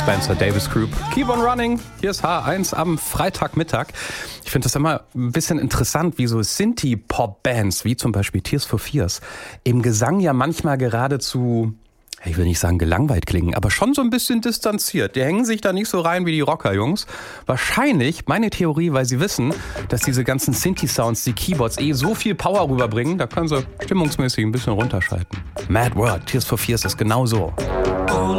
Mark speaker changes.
Speaker 1: Spencer Davis Group. Keep on running. Hier ist H1 am Freitagmittag. Ich finde das immer ein bisschen interessant, wie so Synthie-Pop-Bands, wie zum Beispiel Tears for Fears, im Gesang ja manchmal geradezu, ich will nicht sagen gelangweilt klingen, aber schon so ein bisschen distanziert. Die hängen sich da nicht so rein wie die Rocker-Jungs. Wahrscheinlich, meine Theorie, weil sie wissen, dass diese ganzen Synthie-Sounds, die Keyboards so viel Power rüberbringen, da können sie stimmungsmäßig ein bisschen runterschalten. Mad World, Tears for Fears ist genau so.